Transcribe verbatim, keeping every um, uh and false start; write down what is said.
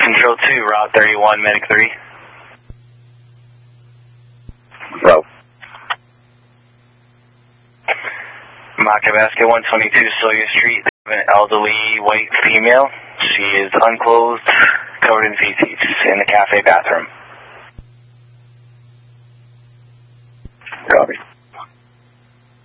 Control two, Route thirty-one, Medic three. Route. Makabasket one twenty-two, Sawyer Street. An elderly white female. She is unclothed, covered in feces, in the cafe bathroom.